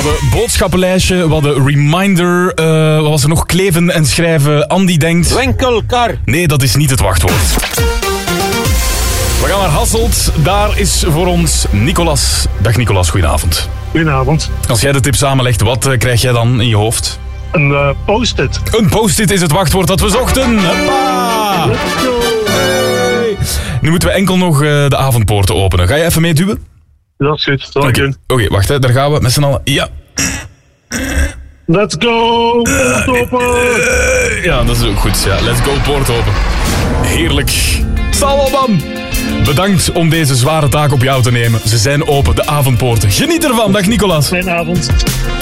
hadden boodschappenlijstje, we hadden reminder, wat was er nog? Kleven en schrijven. Andy denkt... Wenkelkar. Nee, dat is niet het wachtwoord. We gaan naar Hasselt. Daar is voor ons Nicolas. Dag Nicolas, goedenavond. Goedenavond. Als jij de tip samenlegt, wat krijg jij dan in je hoofd? Een post-it. Een post-it is het wachtwoord dat we zochten. Hoppa! Let's go. Hey. Nu moeten we enkel nog de avondpoorten openen. Ga je even meeduwen? Dat is goed. Dat Oké, okay. Wacht, hè. Daar gaan we met z'n allen. Ja. Let's go. Poort open. Ja, dat is ook goed. Ja. Let's go, poort open. Heerlijk. Salomon. Bedankt om deze zware taak op jou te nemen. Ze zijn open, de avondpoorten. Geniet ervan. Dag Nicolas. Fijne avond.